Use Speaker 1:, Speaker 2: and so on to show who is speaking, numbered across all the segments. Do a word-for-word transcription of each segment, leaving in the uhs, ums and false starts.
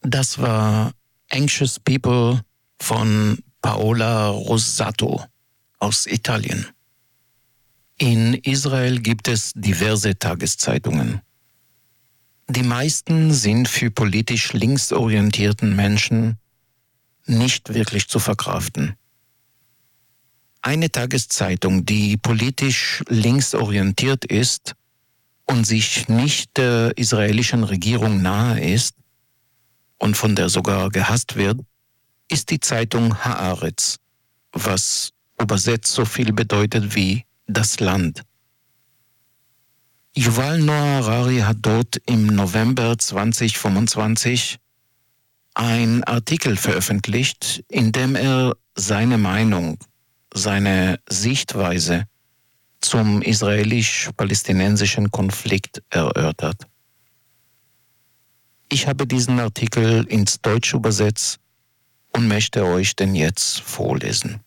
Speaker 1: Das war Anxious People von Paola Rosato aus Italien. In Israel gibt es diverse Tageszeitungen. Die meisten sind für politisch linksorientierten Menschen nicht wirklich zu verkraften. Eine Tageszeitung, die politisch linksorientiert ist und sich nicht der israelischen Regierung nahe ist und von der sogar gehasst wird, ist die Zeitung Haaretz, was übersetzt so viel bedeutet wie das Land. Yuval Noah Harari hat dort im November zwanzig fünfundzwanzig einen Artikel veröffentlicht, in dem er seine Meinung, seine Sichtweise zum israelisch-palästinensischen Konflikt erörtert. Ich habe diesen Artikel ins Deutsche übersetzt und möchte euch den jetzt vorlesen.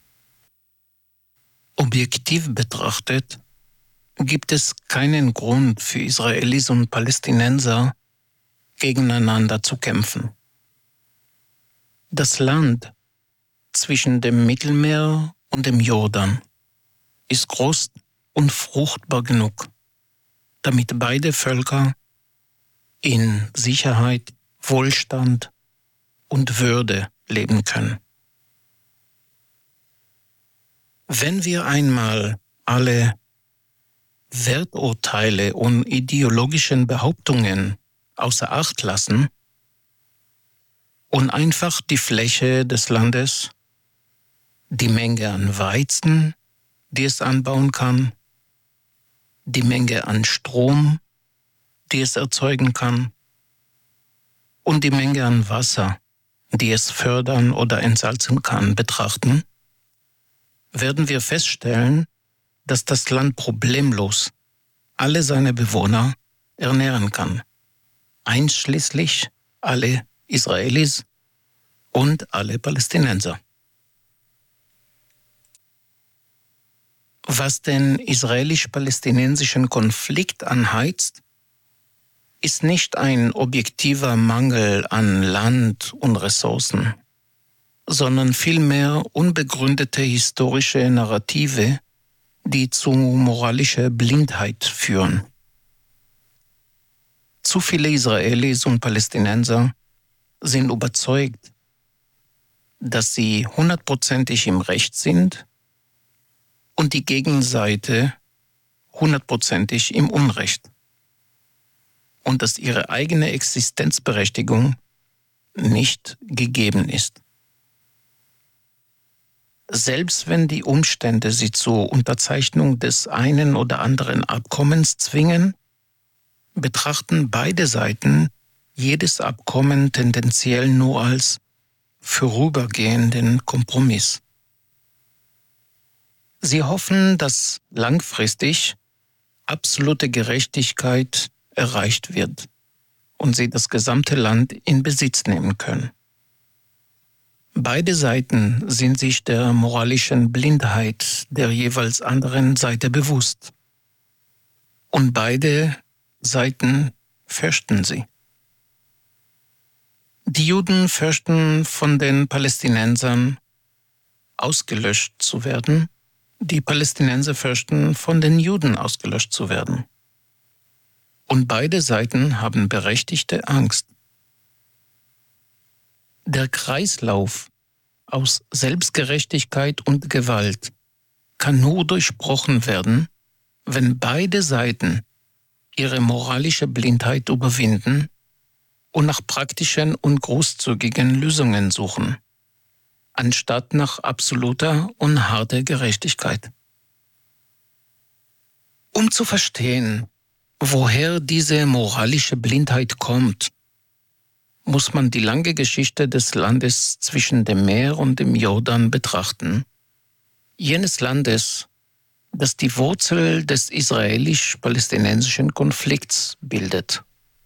Speaker 1: Objektiv betrachtet gibt es keinen Grund für Israelis und Palästinenser, gegeneinander zu kämpfen. Das Land zwischen dem Mittelmeer und dem Jordan ist groß und fruchtbar genug, damit beide Völker in Sicherheit, Wohlstand und Würde leben können. Wenn wir einmal alle Werturteile und ideologischen Behauptungen außer Acht lassen und einfach die Fläche des Landes, die Menge an Weizen, die es anbauen kann, die Menge an Strom, die es erzeugen kann, und die Menge an Wasser, die es fördern oder entsalzen kann, betrachten, werden wir feststellen, dass das Land problemlos alle seine Bewohner ernähren kann, einschließlich alle Israelis und alle Palästinenser. Was den israelisch-palästinensischen Konflikt anheizt, ist nicht ein objektiver Mangel an Land und Ressourcen, sondern vielmehr unbegründete historische Narrative, die zu moralischer Blindheit führen. Zu viele Israelis und Palästinenser sind überzeugt, dass sie hundertprozentig im Recht sind und die Gegenseite hundertprozentig im Unrecht und dass ihre eigene Existenzberechtigung nicht gegeben ist. Selbst wenn die Umstände sie zur Unterzeichnung des einen oder anderen Abkommens zwingen, betrachten beide Seiten jedes Abkommen tendenziell nur als vorübergehenden Kompromiss. Sie hoffen, dass langfristig absolute Gerechtigkeit erreicht wird und sie das gesamte Land in Besitz nehmen können. Beide Seiten sind sich der moralischen Blindheit der jeweils anderen Seite bewusst. Und beide Seiten fürchten sie. Die Juden fürchten, von den Palästinensern ausgelöscht zu werden. Die Palästinenser fürchten, von den Juden ausgelöscht zu werden. Und beide Seiten haben berechtigte Angst. Der Kreislauf aus Selbstgerechtigkeit und Gewalt kann nur durchbrochen werden, wenn beide Seiten ihre moralische Blindheit überwinden und nach praktischen und großzügigen Lösungen suchen, anstatt nach absoluter und harter Gerechtigkeit. Um zu verstehen, woher diese moralische Blindheit kommt, muss man die lange Geschichte des Landes zwischen dem Meer und dem Jordan betrachten, jenes Landes, das die Wurzel des israelisch-palästinensischen Konflikts bildet.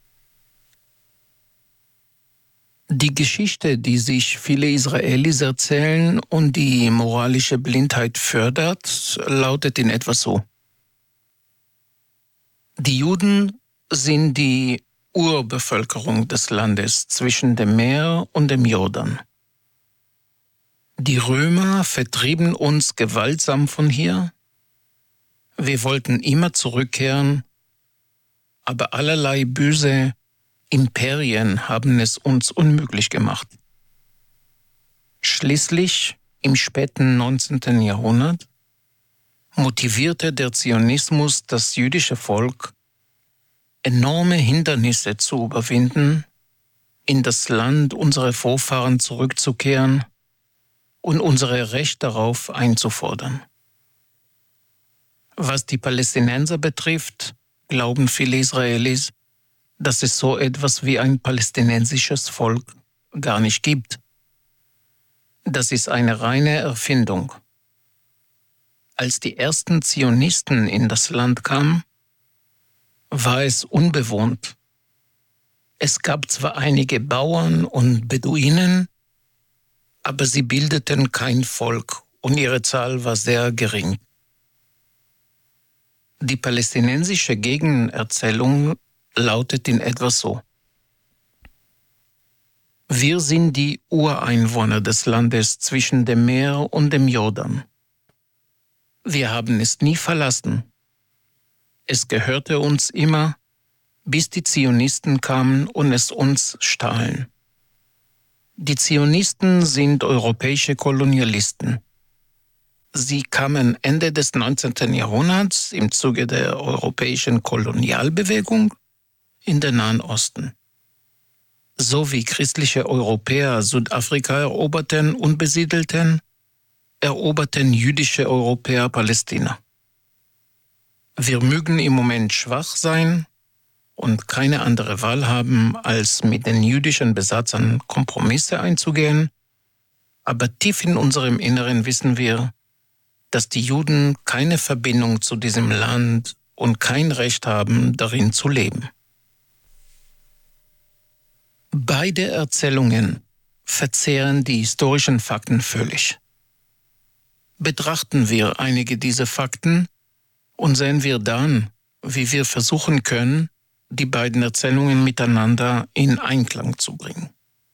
Speaker 1: Die Geschichte, die sich viele Israelis erzählen und die moralische Blindheit fördert, lautet in etwa so: Die Juden sind die Urbevölkerung des Landes zwischen dem Meer und dem Jordan. Die Römer vertrieben uns gewaltsam von hier. Wir wollten immer zurückkehren, aber allerlei böse Imperien haben es uns unmöglich gemacht. Schließlich im späten neunzehnten Jahrhundert motivierte der Zionismus das jüdische Volk, enorme Hindernisse zu überwinden, in das Land unserer Vorfahren zurückzukehren und unsere Rechte darauf einzufordern. Was die Palästinenser betrifft, glauben viele Israelis, dass es so etwas wie ein palästinensisches Volk gar nicht gibt. Das ist eine reine Erfindung. Als die ersten Zionisten in das Land kamen, war es unbewohnt. Es gab zwar einige Bauern und Beduinen, aber sie bildeten kein Volk und ihre Zahl war sehr gering. Die palästinensische Gegenerzählung lautet in etwa so: Wir sind die Ureinwohner des Landes zwischen dem Meer und dem Jordan. Wir haben es nie verlassen. Es gehörte uns immer, bis die Zionisten kamen und es uns stahlen. Die Zionisten sind europäische Kolonialisten. Sie kamen Ende des neunzehnten Jahrhunderts im Zuge der europäischen Kolonialbewegung in den Nahen Osten. So wie christliche Europäer Südafrika eroberten und besiedelten, eroberten jüdische Europäer Palästina. Wir mögen im Moment schwach sein und keine andere Wahl haben, als mit den jüdischen Besatzern Kompromisse einzugehen, aber tief in unserem Inneren wissen wir, dass die Juden keine Verbindung zu diesem Land und kein Recht haben, darin zu leben. Beide Erzählungen verzehren die historischen Fakten völlig. Betrachten wir einige dieser Fakten und sehen wir dann, wie wir versuchen können, die beiden Erzählungen miteinander in Einklang zu bringen.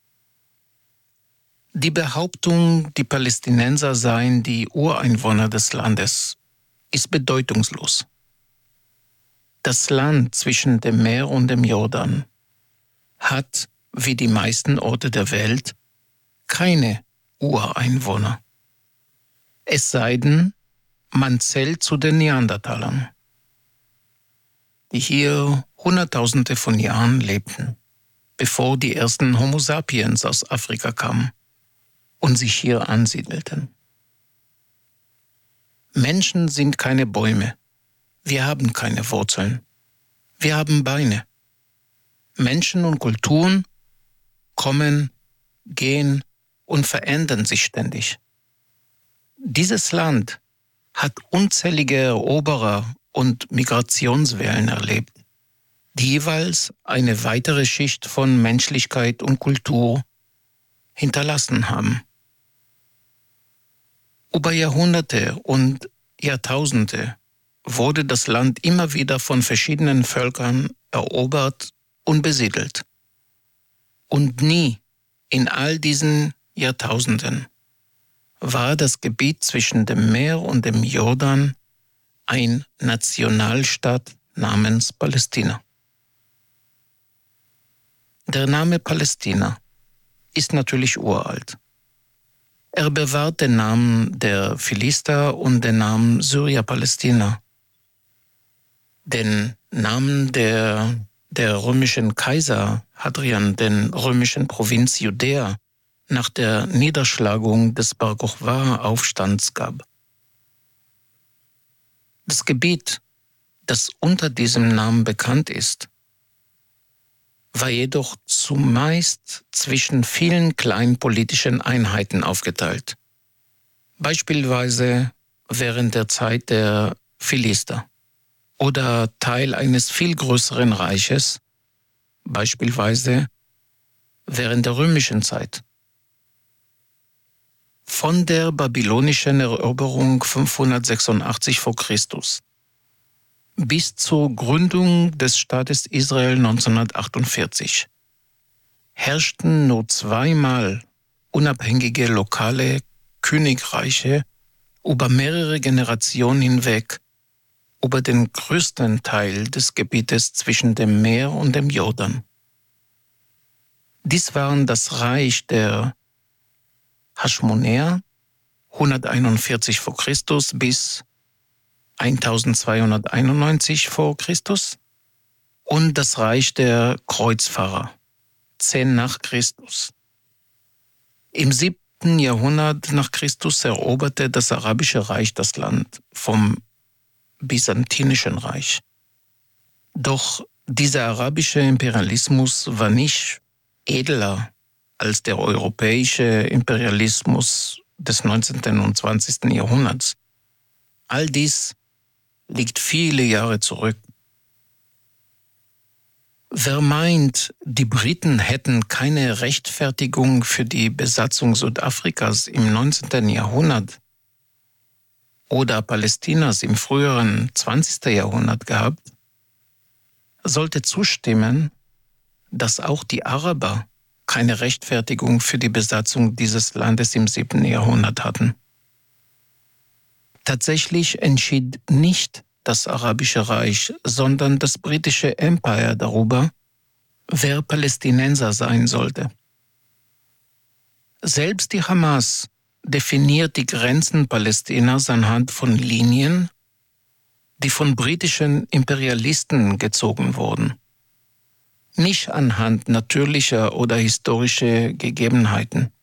Speaker 1: Die Behauptung, die Palästinenser seien die Ureinwohner des Landes, ist bedeutungslos. Das Land zwischen dem Meer und dem Jordan hat, wie die meisten Orte der Welt, keine Ureinwohner. Es sei denn, man zählt zu den Neandertalern, die hier Hunderttausende von Jahren lebten, bevor die ersten Homo sapiens aus Afrika kamen und sich hier ansiedelten. Menschen sind keine Bäume. Wir haben keine Wurzeln. Wir haben Beine. Menschen und Kulturen kommen, gehen und verändern sich ständig. Dieses Land hat unzählige Eroberer und Migrationswellen erlebt, die jeweils eine weitere Schicht von Menschlichkeit und Kultur hinterlassen haben. Über Jahrhunderte und Jahrtausende wurde das Land immer wieder von verschiedenen Völkern erobert und besiedelt. Und nie in all diesen Jahrtausenden war das Gebiet zwischen dem Meer und dem Jordan ein Nationalstaat namens Palästina. Der Name Palästina ist natürlich uralt. Er bewahrt den Namen der Philister und den Namen Syria-Palästina, den Namen der, der römischen Kaiser Hadrian, den römischen Provinz Judäa, nach der Niederschlagung des Bar Kochba-Aufstands gab. Das Gebiet, das unter diesem Namen bekannt ist, war jedoch zumeist zwischen vielen kleinen politischen Einheiten aufgeteilt, beispielsweise während der Zeit der Philister oder Teil eines viel größeren Reiches, beispielsweise während der römischen Zeit. Von der babylonischen Eroberung fünfhundertsechsundachtzig vor Christus bis zur Gründung des Staates Israel neunzehnhundertachtundvierzig herrschten nur zweimal unabhängige lokale Königreiche über mehrere Generationen hinweg über den größten Teil des Gebietes zwischen dem Meer und dem Jordan. Dies waren das Reich der Haschmonäer hunderteinundvierzig vor Christus bis eintausendzweihunderteinundneunzig vor Christus und das Reich der Kreuzfahrer zehn nach Christus. Im siebten Jahrhundert nach Christus eroberte das Arabische Reich das Land vom Byzantinischen Reich. Doch dieser arabische Imperialismus war nicht edler als der europäische Imperialismus des neunzehnten und zwanzigsten Jahrhunderts. All dies liegt viele Jahre zurück. Wer meint, die Briten hätten keine Rechtfertigung für die Besatzung Südafrikas im neunzehnten Jahrhundert oder Palästinas im früheren zwanzigsten Jahrhundert gehabt, sollte zustimmen, dass auch die Araber keine Rechtfertigung für die Besatzung dieses Landes im siebten Jahrhundert hatten. Tatsächlich entschied nicht das Arabische Reich, sondern das britische Empire darüber, wer Palästinenser sein sollte. Selbst die Hamas definiert die Grenzen Palästinas anhand von Linien, die von britischen Imperialisten gezogen wurden, nicht anhand natürlicher oder historischer Gegebenheiten.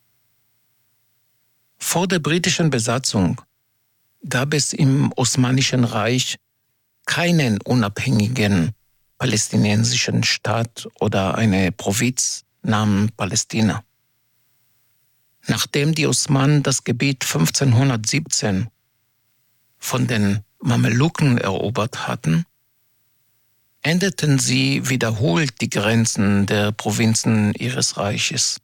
Speaker 1: Vor der britischen Besatzung gab es im Osmanischen Reich keinen unabhängigen palästinensischen Staat oder eine Provinz namens Palästina. Nachdem die Osmanen das Gebiet fünfzehnhundertsiebzehn von den Mameluken erobert hatten, änderten sie wiederholt die Grenzen der Provinzen ihres Reiches.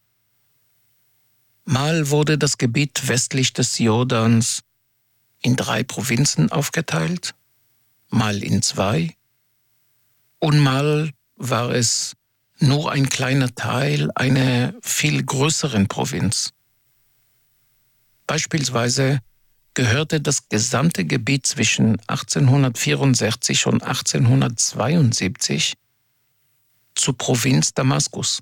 Speaker 1: Mal wurde das Gebiet westlich des Jordans in drei Provinzen aufgeteilt, mal in zwei, und mal war es nur ein kleiner Teil einer viel größeren Provinz. Beispielsweise gehörte das gesamte Gebiet zwischen achtzehnhundertvierundsechzig und achtzehnhundertzweiundsiebzig zur Provinz Damaskus.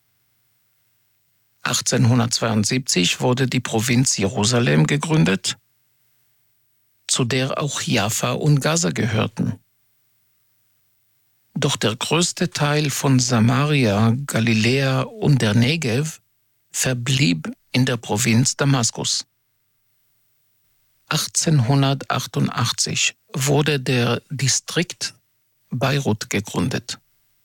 Speaker 1: achtzehnhundertzweiundsiebzig wurde die Provinz Jerusalem gegründet, zu der auch Jaffa und Gaza gehörten. Doch der größte Teil von Samaria, Galiläa und der Negev verblieb in der Provinz Damaskus. achtzehnhundertachtundachtzig wurde der Distrikt Beirut gegründet.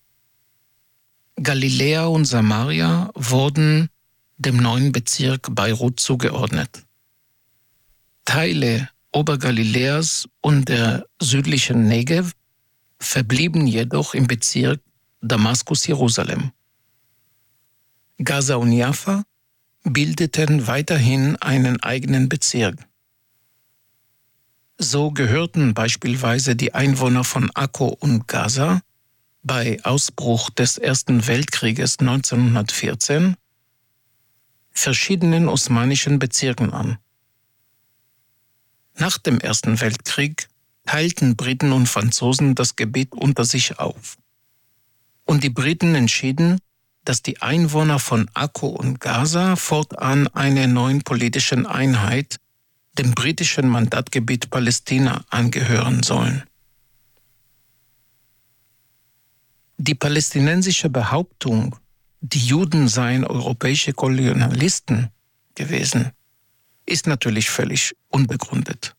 Speaker 1: Galiläa und Samaria wurden dem neuen Bezirk Beirut zugeordnet. Teile Obergaliläas und der südlichen Negev verblieben jedoch im Bezirk Damaskus-Jerusalem. Gaza und Jaffa bildeten weiterhin einen eigenen Bezirk. So gehörten beispielsweise die Einwohner von Akko und Gaza bei Ausbruch des Ersten Weltkrieges neunzehnhundertvierzehn verschiedenen osmanischen Bezirken an. Nach dem Ersten Weltkrieg teilten Briten und Franzosen das Gebiet unter sich auf. Und die Briten entschieden, dass die Einwohner von Akko und Gaza fortan einer neuen politischen Einheit, dem britischen Mandatgebiet Palästina, angehören sollen. Die palästinensische Behauptung, die Juden seien europäische Kolonialisten gewesen, ist natürlich völlig unbegründet.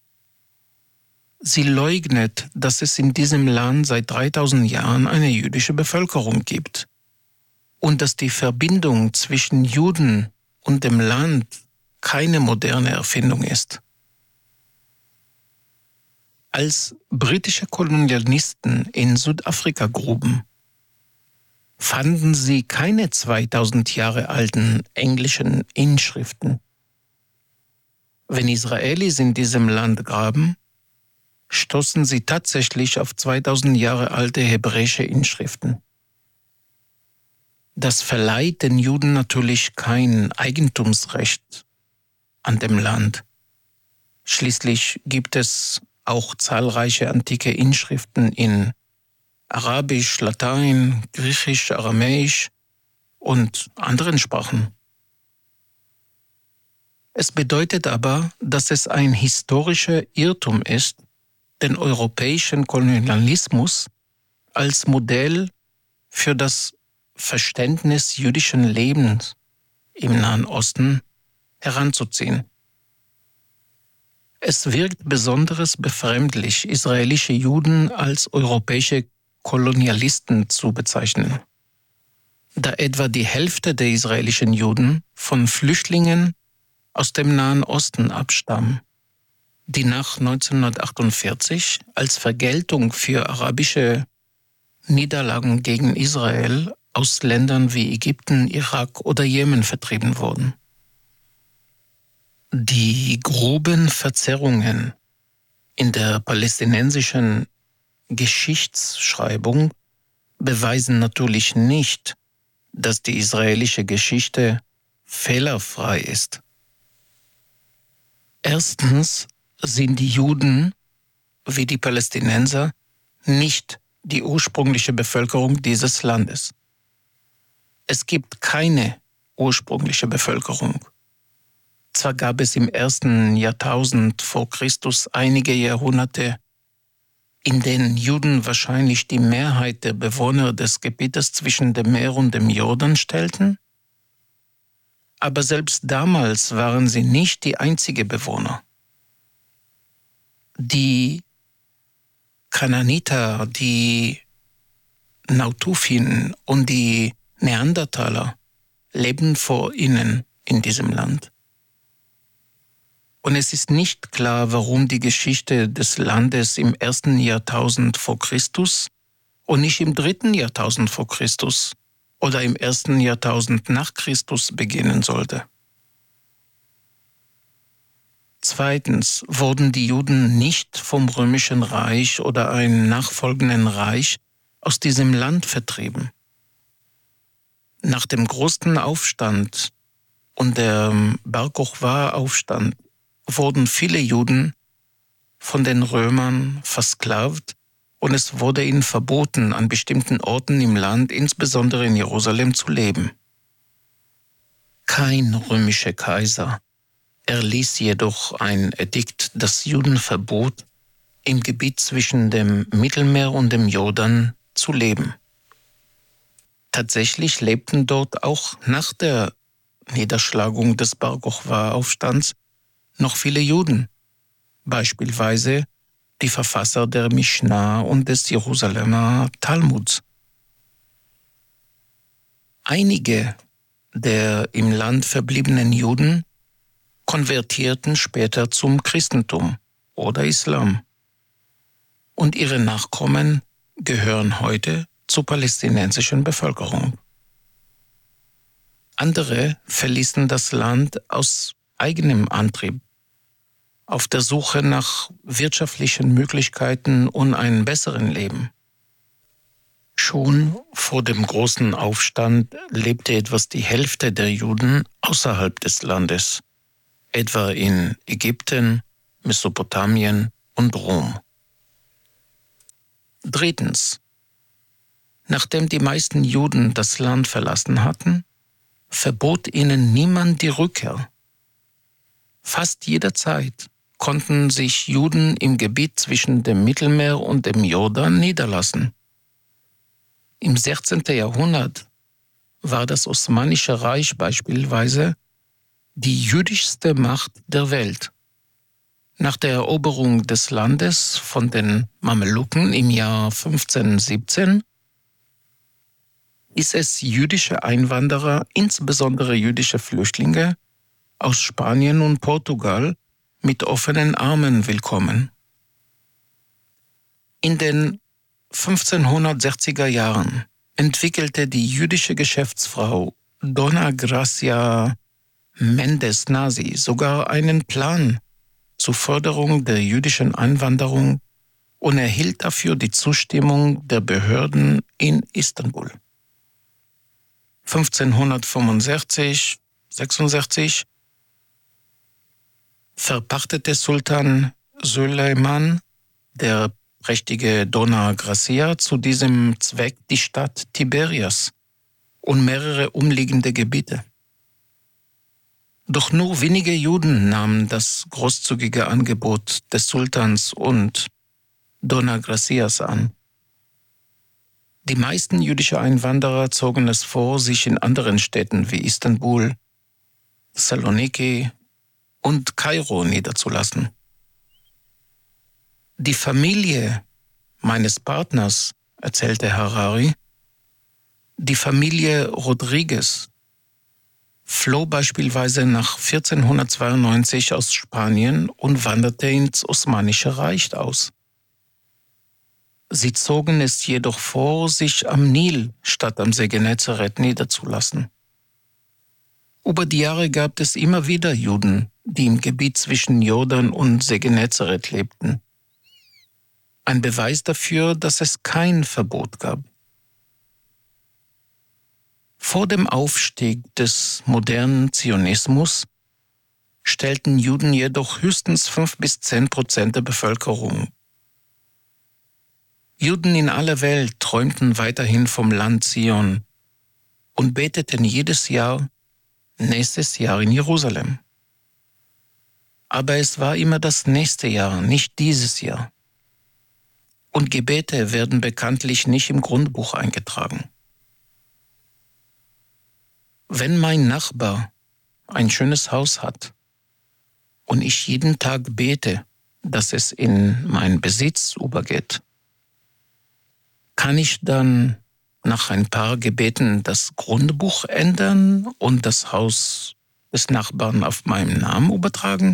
Speaker 1: Sie leugnet, dass es in diesem Land seit dreitausend Jahren eine jüdische Bevölkerung gibt und dass die Verbindung zwischen Juden und dem Land keine moderne Erfindung ist. Als britische Kolonialisten in Südafrika gruben, fanden sie keine zweitausend Jahre alten englischen Inschriften. Wenn Israelis in diesem Land graben, stoßen sie tatsächlich auf zweitausend Jahre alte hebräische Inschriften. Das verleiht den Juden natürlich kein Eigentumsrecht an dem Land. Schließlich gibt es auch zahlreiche antike Inschriften in Arabisch, Latein, Griechisch, Aramäisch und anderen Sprachen. Es bedeutet aber, dass es ein historischer Irrtum ist, den europäischen Kolonialismus als Modell für das Verständnis jüdischen Lebens im Nahen Osten heranzuziehen. Es wirkt besonders befremdlich, israelische Juden als europäische Kolonialisten zu bezeichnen, da etwa die Hälfte der israelischen Juden von Flüchtlingen aus dem Nahen Osten abstammen, die nach neunzehnhundertachtundvierzig als Vergeltung für arabische Niederlagen gegen Israel aus Ländern wie Ägypten, Irak oder Jemen vertrieben wurden. Die groben Verzerrungen in der palästinensischen Geschichtsschreibung beweisen natürlich nicht, dass die israelische Geschichte fehlerfrei ist. Erstens sind die Juden wie die Palästinenser nicht die ursprüngliche Bevölkerung dieses Landes. Es gibt keine ursprüngliche Bevölkerung. Zwar gab es im ersten Jahrtausend vor Christus einige Jahrhunderte, in denen Juden wahrscheinlich die Mehrheit der Bewohner des Gebietes zwischen dem Meer und dem Jordan stellten, aber selbst damals waren sie nicht die einzigen Bewohner. Die Kanaaniter, die Nautufien und die Neandertaler lebten vor ihnen in diesem Land. Und es ist nicht klar, warum die Geschichte des Landes im ersten Jahrtausend vor Christus und nicht im dritten Jahrtausend vor Christus oder im ersten Jahrtausend nach Christus beginnen sollte. Zweitens wurden die Juden nicht vom Römischen Reich oder einem nachfolgenden Reich aus diesem Land vertrieben. Nach dem großen Aufstand und der Bar Kochba-Aufstand wurden viele Juden von den Römern versklavt und es wurde ihnen verboten, an bestimmten Orten im Land, insbesondere in Jerusalem, zu leben. Kein römischer Kaiser erließ jedoch ein Edikt, das Juden verbot, im Gebiet zwischen dem Mittelmeer und dem Jordan zu leben. Tatsächlich lebten dort auch nach der Niederschlagung des Bar Kochba-Aufstands noch viele Juden, beispielsweise die Verfasser der Mischna und des Jerusalemer Talmuds. Einige der im Land verbliebenen Juden konvertierten später zum Christentum oder Islam und ihre Nachkommen gehören heute zur palästinensischen Bevölkerung. Andere verließen das Land aus eigenem Antrieb, auf der Suche nach wirtschaftlichen Möglichkeiten und einem besseren Leben. Schon vor dem großen Aufstand lebte etwas die Hälfte der Juden außerhalb des Landes, etwa in Ägypten, Mesopotamien und Rom. Drittens. Nachdem die meisten Juden das Land verlassen hatten, verbot ihnen niemand die Rückkehr. Fast jederzeit konnten sich Juden im Gebiet zwischen dem Mittelmeer und dem Jordan niederlassen. Im sechzehnten Jahrhundert war das Osmanische Reich beispielsweise die jüdischste Macht der Welt. Nach der Eroberung des Landes von den Mameluken im Jahr fünfzehnhundertsiebzehn ist es jüdische Einwanderer, insbesondere jüdische Flüchtlinge aus Spanien und Portugal, mit offenen Armen willkommen. In den fünfzehnhundertsechziger Jahren entwickelte die jüdische Geschäftsfrau Donna Gracia Mendes Nasi sogar einen Plan zur Förderung der jüdischen Einwanderung und erhielt dafür die Zustimmung der Behörden in Istanbul. fünfzehnhundertfünfundsechzig sechsundsechzig verpachtete Sultan Süleyman, der prächtige Dona Gracia, zu diesem Zweck die Stadt Tiberias und mehrere umliegende Gebiete. Doch nur wenige Juden nahmen das großzügige Angebot des Sultans und Dona Gracias an. Die meisten jüdischen Einwanderer zogen es vor, sich in anderen Städten wie Istanbul, Saloniki und Kairo niederzulassen. Die Familie meines Partners, erzählte Harari, die Familie Rodriguez, floh beispielsweise nach vierzehnhundertzweiundneunzig aus Spanien und wanderte ins Osmanische Reich aus. Sie zogen es jedoch vor, sich am Nil statt am See Genezareth niederzulassen. Über die Jahre gab es immer wieder Juden, die im Gebiet zwischen Jordan und See Genezareth lebten. Ein Beweis dafür, dass es kein Verbot gab. Vor dem Aufstieg des modernen Zionismus stellten Juden jedoch höchstens fünf bis zehn Prozent der Bevölkerung. Juden in aller Welt träumten weiterhin vom Land Zion und beteten jedes Jahr nächstes Jahr in Jerusalem. Aber es war immer das nächste Jahr, nicht dieses Jahr. Und Gebete werden bekanntlich nicht im Grundbuch eingetragen. Wenn mein Nachbar ein schönes Haus hat und ich jeden Tag bete, dass es in meinen Besitz übergeht, kann ich dann nach ein paar Gebeten das Grundbuch ändern und das Haus des Nachbarn auf meinen Namen übertragen?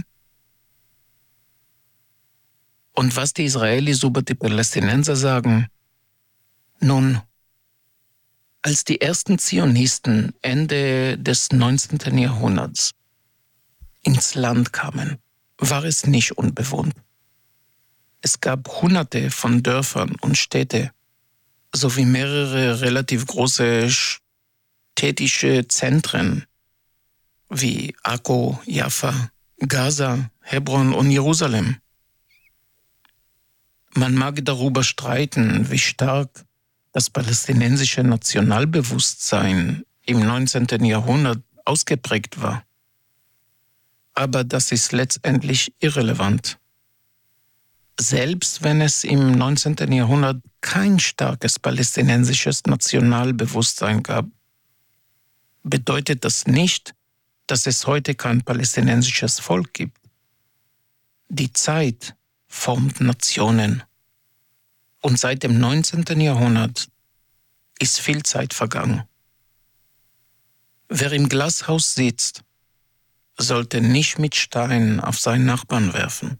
Speaker 1: Und was die Israelis über die Palästinenser sagen? Nun, als die ersten Zionisten Ende des neunzehnten Jahrhunderts ins Land kamen, war es nicht unbewohnt. Es gab hunderte von Dörfern und Städte sowie mehrere relativ große städtische Zentren wie Akko, Jaffa, Gaza, Hebron und Jerusalem. Man mag darüber streiten, wie stark das palästinensische Nationalbewusstsein im neunzehnten Jahrhundert ausgeprägt war. Aber das ist letztendlich irrelevant. Selbst wenn es im neunzehnten Jahrhundert kein starkes palästinensisches Nationalbewusstsein gab, bedeutet das nicht, dass es heute kein palästinensisches Volk gibt. Die Zeit formt Nationen. Und seit dem neunzehnten Jahrhundert ist viel Zeit vergangen. Wer im Glashaus sitzt, sollte nicht mit Steinen auf seinen Nachbarn werfen.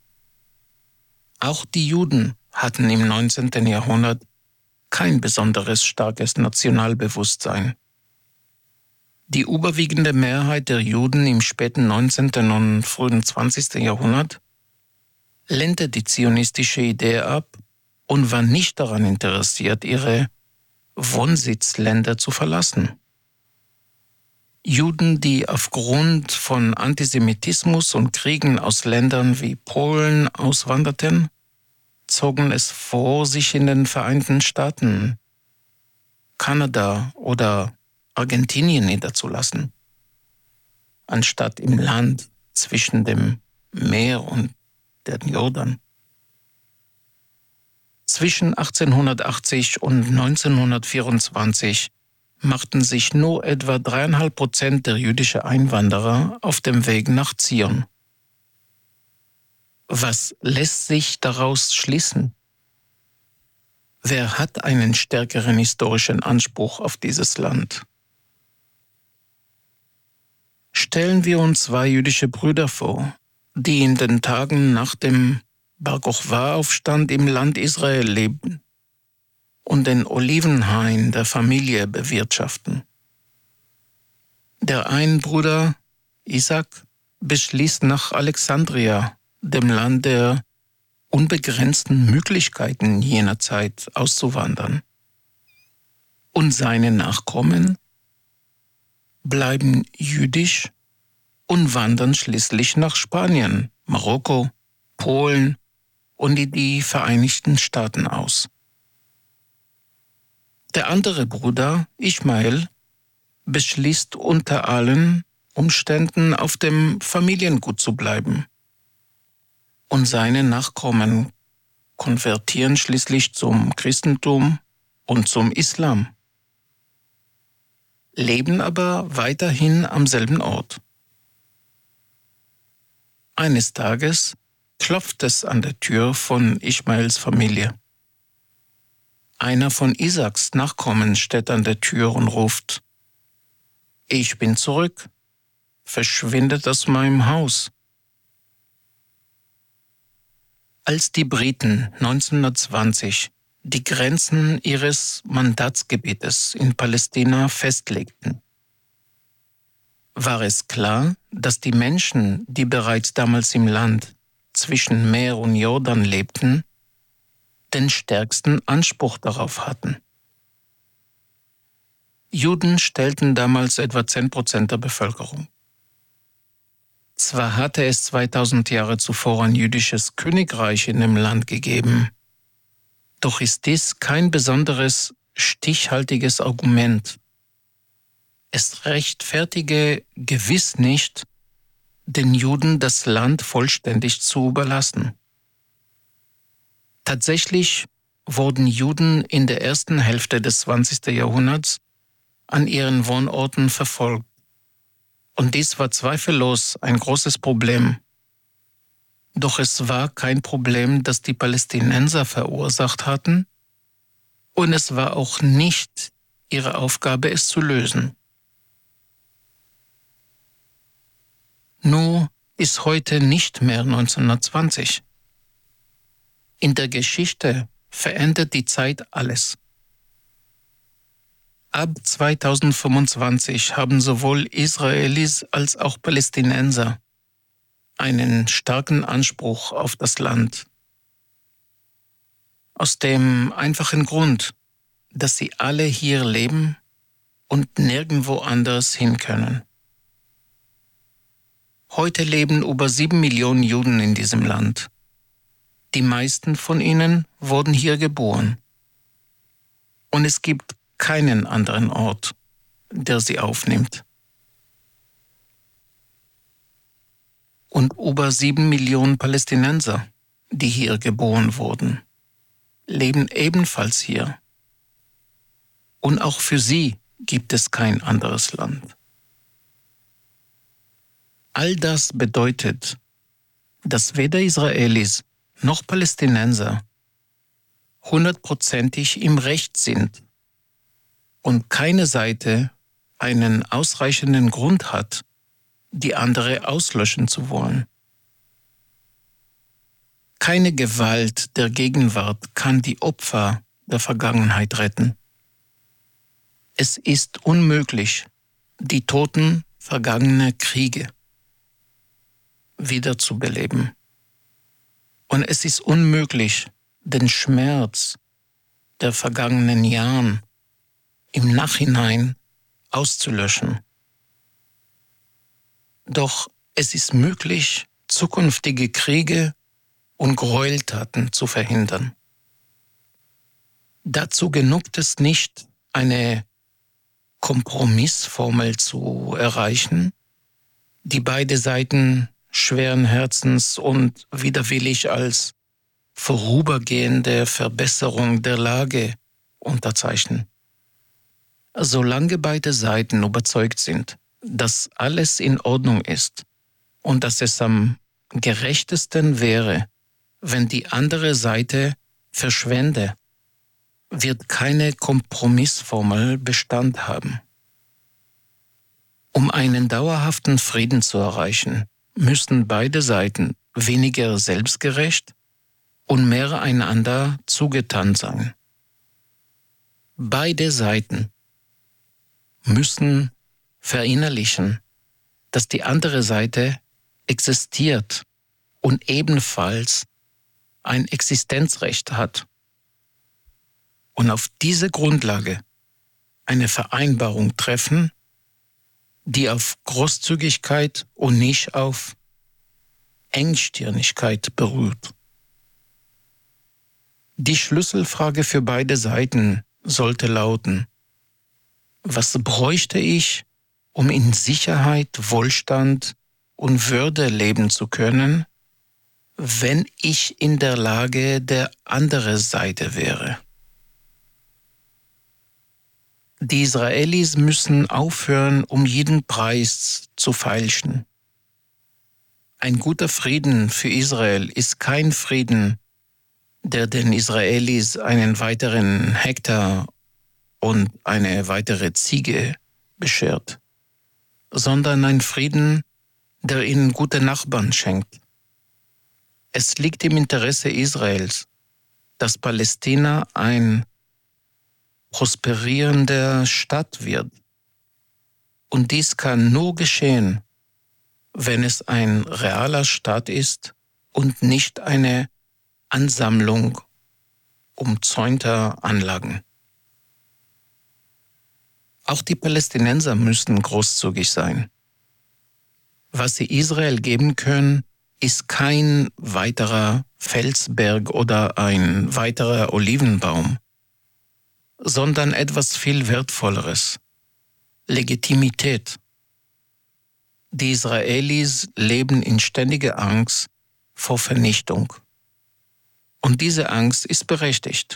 Speaker 1: Auch die Juden hatten im neunzehnten Jahrhundert kein besonderes starkes Nationalbewusstsein. Die überwiegende Mehrheit der Juden im späten neunzehnten und frühen zwanzigsten Jahrhundert lehnte die zionistische Idee ab und war nicht daran interessiert, ihre Wohnsitzländer zu verlassen. Juden, die aufgrund von Antisemitismus und Kriegen aus Ländern wie Polen auswanderten, zogen es vor, sich in den Vereinigten Staaten, Kanada oder Argentinien niederzulassen, anstatt im Land zwischen dem Meer und dem Jordan. Zwischen achtzehnhundertachtzig und neunzehnhundertvierundzwanzig machten sich nur etwa dreieinhalb Prozent der jüdischen Einwanderer auf dem Weg nach Zion. Was lässt sich daraus schließen? Wer hat einen stärkeren historischen Anspruch auf dieses Land? Stellen wir uns zwei jüdische Brüder vor, die in den Tagen nach dem Bar Kochba-Aufstand im Land Israel lebten und den Olivenhain der Familie bewirtschaften. Der ein Bruder, Isaac, beschließt nach Alexandria, dem Land der unbegrenzten Möglichkeiten jener Zeit auszuwandern. Und seine Nachkommen bleiben jüdisch und wandern schließlich nach Spanien, Marokko, Polen und in die Vereinigten Staaten aus. Der andere Bruder, Ismael, beschließt unter allen Umständen auf dem Familiengut zu bleiben. Und seine Nachkommen konvertieren schließlich zum Christentum und zum Islam, leben aber weiterhin am selben Ort. Eines Tages klopft es an der Tür von Ismaels Familie. Einer von Isaaks Nachkommen steht an der Tür und ruft: Ich bin zurück, verschwindet aus meinem Haus. Als die Briten neunzehnhundertzwanzig die Grenzen ihres Mandatsgebietes in Palästina festlegten, war es klar, dass die Menschen, die bereits damals im Land zwischen Meer und Jordan lebten, den stärksten Anspruch darauf hatten. Juden stellten damals etwa zehn Prozent der Bevölkerung. Zwar hatte es zweitausend Jahre zuvor ein jüdisches Königreich in dem Land gegeben, doch ist dies kein besonderes stichhaltiges Argument. Es rechtfertige gewiss nicht, den Juden das Land vollständig zu überlassen. Tatsächlich wurden Juden in der ersten Hälfte des zwanzigsten Jahrhunderts an ihren Wohnorten verfolgt. Und dies war zweifellos ein großes Problem. Doch es war kein Problem, das die Palästinenser verursacht hatten, und es war auch nicht ihre Aufgabe, es zu lösen. Nur ist heute nicht mehr neunzehnhundertzwanzig. In der Geschichte verändert die Zeit alles. Ab zweitausendfünfundzwanzig haben sowohl Israelis als auch Palästinenser einen starken Anspruch auf das Land. Aus dem einfachen Grund, dass sie alle hier leben und nirgendwo anders hin können. Heute leben über sieben Millionen Juden in diesem Land. Die meisten von ihnen wurden hier geboren. Und es gibt keinen anderen Ort, der sie aufnimmt. Und über sieben Millionen Palästinenser, die hier geboren wurden, leben ebenfalls hier. Und auch für sie gibt es kein anderes Land. All das bedeutet, dass weder Israelis noch Palästinenser hundertprozentig im Recht sind und keine Seite einen ausreichenden Grund hat, die andere auslöschen zu wollen. Keine Gewalt der Gegenwart kann die Opfer der Vergangenheit retten. Es ist unmöglich, die toten vergangene Kriege wiederzubeleben. Und es ist unmöglich, den Schmerz der vergangenen Jahre im Nachhinein auszulöschen. Doch es ist möglich, zukünftige Kriege und Gräueltaten zu verhindern. Dazu genügt es nicht, eine Kompromissformel zu erreichen, die beide Seiten schweren Herzens und widerwillig als vorübergehende Verbesserung der Lage unterzeichnen. Solange beide Seiten überzeugt sind, dass alles in Ordnung ist und dass es am gerechtesten wäre, wenn die andere Seite verschwände, wird keine Kompromissformel Bestand haben. Um einen dauerhaften Frieden zu erreichen, müssten beide Seiten weniger selbstgerecht und mehr einander zugetan sein. Beide Seiten müssen verinnerlichen, dass die andere Seite existiert und ebenfalls ein Existenzrecht hat und auf diese Grundlage eine Vereinbarung treffen, die auf Großzügigkeit und nicht auf Engstirnigkeit beruht. Die Schlüsselfrage für beide Seiten sollte lauten: Was bräuchte ich, um in Sicherheit, Wohlstand und Würde leben zu können, wenn ich in der Lage der anderen Seite wäre? Die Israelis müssen aufhören, um jeden Preis zu feilschen. Ein guter Frieden für Israel ist kein Frieden, der den Israelis einen weiteren Hektar und eine weitere Ziege beschert, sondern ein Frieden, der ihnen gute Nachbarn schenkt. Es liegt im Interesse Israels, dass Palästina ein prosperierender Stadt wird. Und dies kann nur geschehen, wenn es ein realer Staat ist und nicht eine Ansammlung umzäunter Anlagen. Auch die Palästinenser müssen großzügig sein. Was sie Israel geben können, ist kein weiterer Felsberg oder ein weiterer Olivenbaum, sondern etwas viel Wertvolleres: Legitimität. Die Israelis leben in ständiger Angst vor Vernichtung. Und diese Angst ist berechtigt.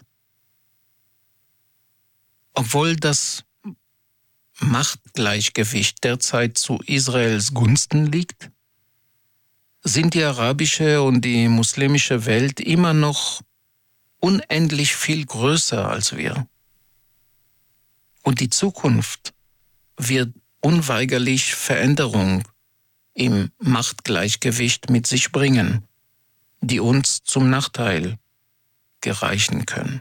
Speaker 1: Obwohl das Machtgleichgewicht derzeit zu Israels Gunsten liegt, sind die arabische und die muslimische Welt immer noch unendlich viel größer als wir. Und die Zukunft wird unweigerlich Veränderung im Machtgleichgewicht mit sich bringen, die uns zum Nachteil gereichen können.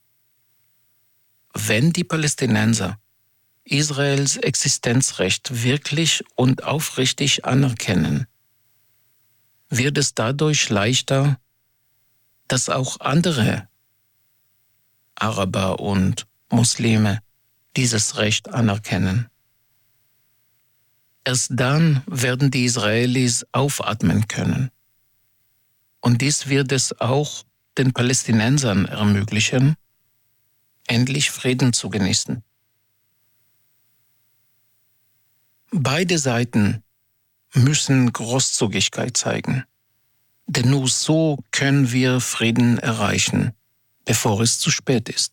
Speaker 1: Wenn die Palästinenser Israels Existenzrecht wirklich und aufrichtig anerkennen, wird es dadurch leichter, dass auch andere Araber und Muslime dieses Recht anerkennen. Erst dann werden die Israelis aufatmen können. Und dies wird es auch den Palästinensern ermöglichen, endlich Frieden zu genießen. Beide Seiten müssen Großzügigkeit zeigen, denn nur so können wir Frieden erreichen, bevor es zu spät ist.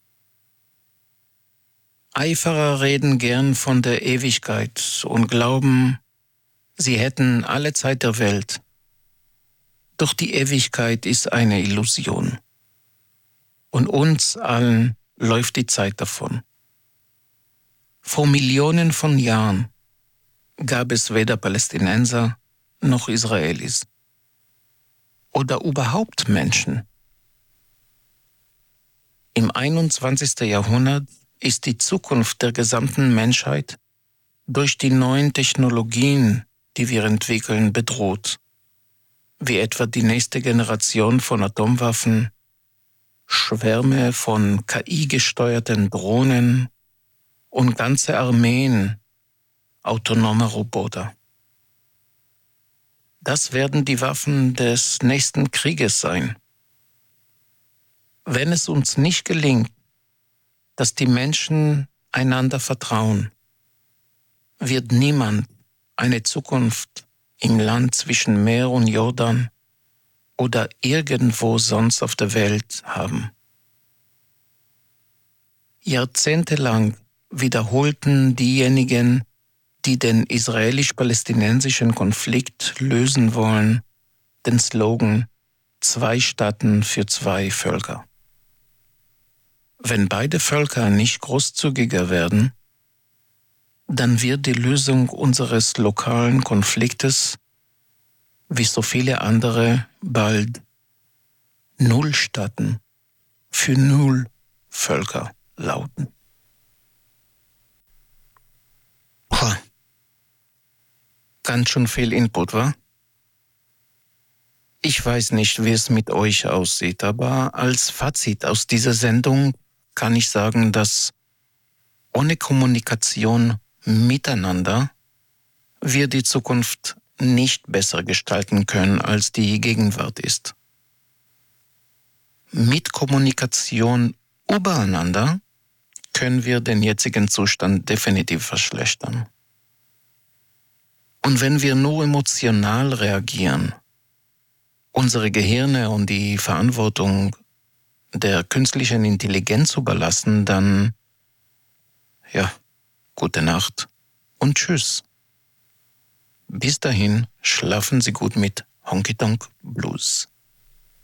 Speaker 1: Eiferer reden gern von der Ewigkeit und glauben, sie hätten alle Zeit der Welt. Doch die Ewigkeit ist eine Illusion. Und uns allen läuft die Zeit davon. Vor Millionen von Jahren gab es weder Palästinenser noch Israelis oder überhaupt Menschen. Im einundzwanzigsten Jahrhundert ist die Zukunft der gesamten Menschheit durch die neuen Technologien, die wir entwickeln, bedroht, wie etwa die nächste Generation von Atomwaffen, Schwärme von K I-gesteuerten Drohnen und ganze Armeen autonomer Roboter. Das werden die Waffen des nächsten Krieges sein. Wenn es uns nicht gelingt, dass die Menschen einander vertrauen, wird niemand eine Zukunft im Land zwischen Meer und Jordan oder irgendwo sonst auf der Welt haben. Jahrzehntelang wiederholten diejenigen, die den israelisch-palästinensischen Konflikt lösen wollen, den Slogan „Zwei Staaten für zwei Völker“. Wenn beide Völker nicht großzügiger werden, dann wird die Lösung unseres lokalen Konfliktes, wie so viele andere, bald Null Staaten für Null Völker lauten. Puh. Ganz schön viel Input, wa? Ich weiß nicht, wie es mit euch aussieht, aber als Fazit aus dieser Sendung kann ich sagen, dass ohne Kommunikation miteinander wir die Zukunft nicht besser gestalten können, als die Gegenwart ist. Mit Kommunikation übereinander können wir den jetzigen Zustand definitiv verschlechtern. Und wenn wir nur emotional reagieren, unsere Gehirne und die Verantwortung der künstlichen Intelligenz überlassen, dann, ja, gute Nacht und tschüss. Bis dahin schlafen Sie gut mit Honky Tonk Blues.